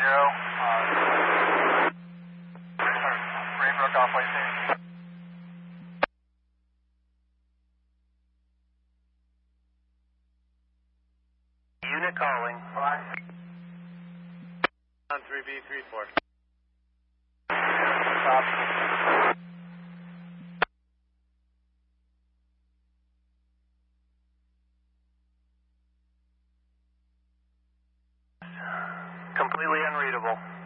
Rainbrook off way station. Unit calling. On 3B34. Stop. Completely unreadable.